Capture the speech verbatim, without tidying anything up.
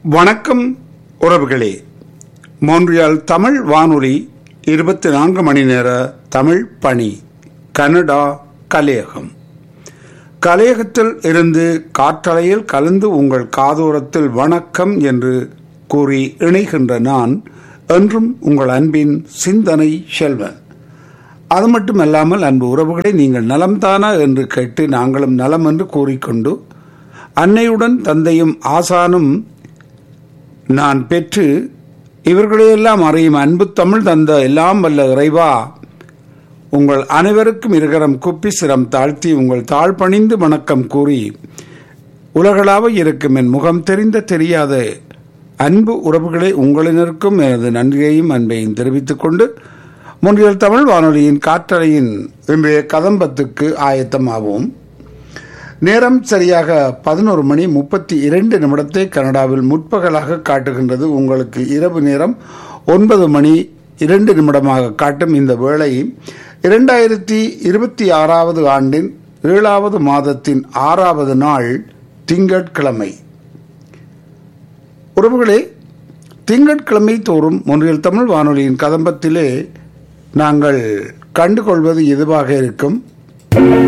வணக்கம் உறவுகளே. மோன்றியால் தமிழ் வானொலி இருபத்தி நான்கு மணி நேர தமிழ் பணி. கனடா கலையகம். கலையகத்தில் இருந்து காற்றலையில் கலந்து உங்கள் காதோரத்தில் வணக்கம் என்று கூறி இணைகின்ற நான் என்றும் உங்கள் அன்பின் சிந்தனை செல்வன். அது மட்டுமல்லாமல் அன்பு உறவுகளை நீங்கள் நலம்தானா என்று கேட்டு நாங்களும் நலம் என்று கூறிக்கொண்டு அன்னையுடன் தந்தையும் ஆசானும் நான் பெற்று இவர்களையெல்லாம் அறியும் அன்பு தமிழ் தந்த எல்லாம் வல்ல இறைவா, உங்கள் அனைவருக்கும் இருகரம் குப்பி சிரம் தாழ்த்தி உங்கள் தாழ் பணிந்து வணக்கம் கூறி உலகளாக இருக்கும் என் முகம் தெரிந்த தெரியாத அன்பு உறவுகளை உங்களினருக்கும் எனது நன்றியையும் அன்பையும் தெரிவித்துக் கொண்டு மொன்றியல் தமிழ் வானொலியின் காற்றலையின் இன்றைய கதம்பத்துக்கு ஆயத்தமாவோம். நேரம் சரியாக பதினோரு மணி முப்பத்தி இரண்டு நிமிடத்தை கனடாவில் முற்பகலாக காட்டுகின்றது. உங்களுக்கு இரவு நேரம் ஒன்பது மணி இரண்டு நிமிடமாக காட்டும் இந்த வேளை இரண்டாயிரத்தி இருபத்தி ஆறாவது ஆண்டின் ஏழாவது மாதத்தின் ஆறாவது நாள் திங்கட்கிழமை. உறவுகளே, திங்கட்கிழமை தோறும் மொன்றியல் தமிழ் வானொலியின் கதம்பத்திலே நாங்கள் கண்டுகொள்வது எதுவாக இருக்கும்?